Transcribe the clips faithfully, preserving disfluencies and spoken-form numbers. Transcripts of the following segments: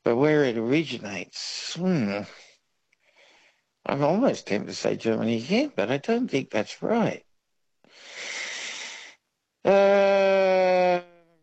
But where it originates, hmm, I'm almost tempted to say Germany again, but I don't think that's right. Uh,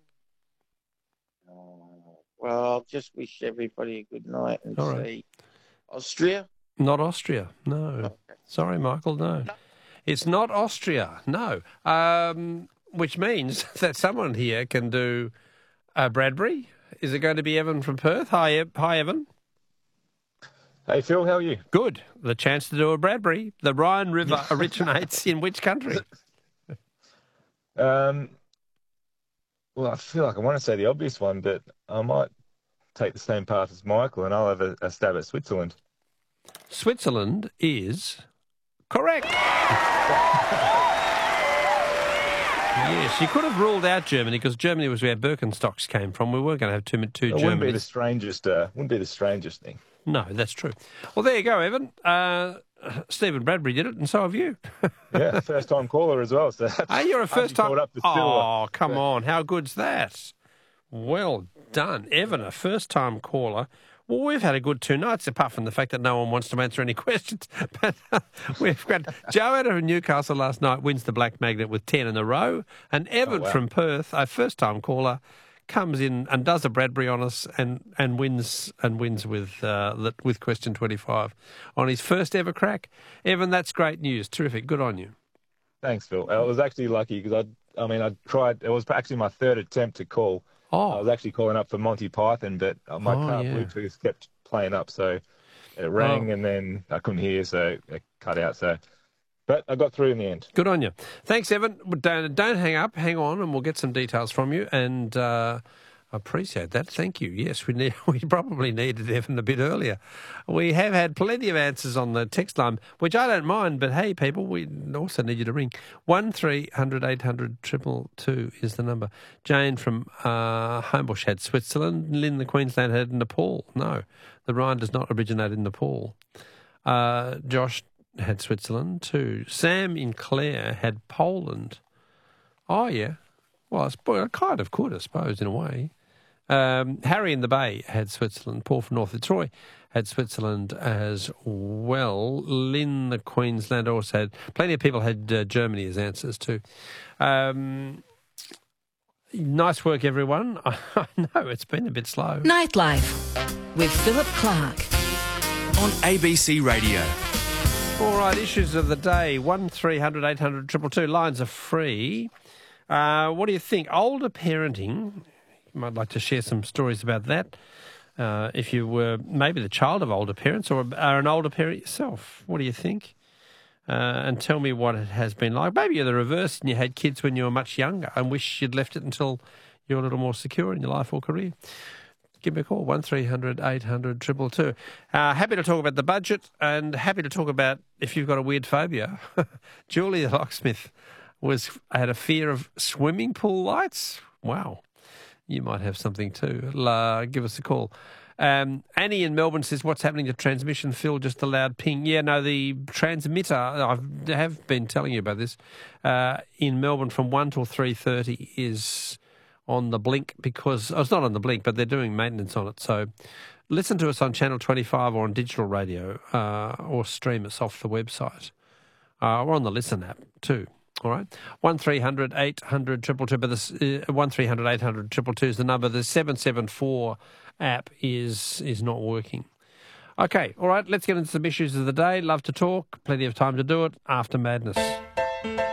well, I'll just wish everybody a good night and All right. say Austria. Not Austria, no. Okay. Sorry, Michael, no. It's not Austria, no. Um, which means that someone here can do uh, Bradbury. Is it going to be Evan from Perth? Hi, e- hi, Evan. Hey, Phil, how are you? Good. The chance to do a Bradbury. The Rhine River originates in which country? Um, well, I feel like I want to say the obvious one, but I might take the same path as Michael, and I'll have a, a stab at Switzerland. Switzerland is correct. Yes, you could have ruled out Germany because Germany was where Birkenstocks came from. We weren't going to have two, two It Germans. wouldn't be the strangest. Uh, wouldn't be the strangest thing. No, that's true. Well, there you go, Evan. Uh, Stephen Bradbury did it, and so have you. Yeah, first time caller as well. So that's, Hey, you're a first time. Up the Oh, come on! How good's that? Well done, Evan, a first time caller. Well, we've had a good two nights, apart from the fact that no one wants to answer any questions. But uh, we've got Joe out of Newcastle last night wins the Black Magnet with ten in a row, and Evan Oh, wow. from Perth, a first time caller, comes in and does a Bradbury on us and, and wins and wins with uh, with question twenty-five on his first ever crack. Evan, that's great news. Terrific. Good on you. Thanks, Phil. I was actually lucky because I, I mean, I tried. It was actually my third attempt to call. Oh. I was actually calling up for Monty Python, but my Oh, car yeah. Bluetooth kept playing up, so it rang Oh. and then I couldn't hear, so it cut out. So, but I got through in the end. Good on you. Thanks, Evan. Don't, don't hang up. Hang on, and we'll get some details from you. And uh, I appreciate that. Thank you. Yes, we need, we probably needed Evan a bit earlier. We have had plenty of answers on the text line, which I don't mind. But hey, people, we also need you to ring one three hundred eight hundred triple two is the number. Jane from uh, Homebush had Switzerland. Lynn, the Queensland, had Nepal. No, the Rhine does not originate in Nepal. Uh, Josh had Switzerland too. Sam in Clare had Poland. Oh, yeah. Well, I suppose, I kind of could, I suppose, in a way. Um, Harry in the Bay had Switzerland. Paul from North Fitzroy had Switzerland as well. Lynn, the Queensland, also had... Plenty of people had uh, Germany as answers too. Um, nice work, everyone. I know, it's been a bit slow. Nightlife with Philip Clark. On A B C Radio. All right, issues of the day. one three hundred eight hundred two two two. Lines are free. Uh, what do you think? Older parenting... You might like to share some stories about that. Uh, if you were maybe the child of older parents or are an older parent yourself, what do you think? Uh, and tell me what it has been like. Maybe you're the reverse and you had kids when you were much younger and wish you'd left it until you're a little more secure in your life or career. Give me a call, one three hundred eight hundred two two two. Uh, happy to talk about the budget and happy to talk about if you've got a weird phobia. Julie the locksmith was had a fear of swimming pool lights. Wow. You might have something too. Uh, give us a call. Um, Annie in Melbourne says, what's happening to transmission? Phil, just a loud ping. Yeah, no, the transmitter, I have been telling you about this, uh, in Melbourne from one till three thirty is on the blink because, oh, it's not on the blink, but they're doing maintenance on it. So listen to us on Channel twenty-five or on digital radio uh, or stream us off the website. Uh, or on the Listen app too. All right, one three hundred eight hundred two two two, but this uh, one three hundred eight hundred two two two is the number. The seven seven four app is is not working. Okay, all right, let's get into some issues of the day. Love to talk. Plenty of time to do it after Madness.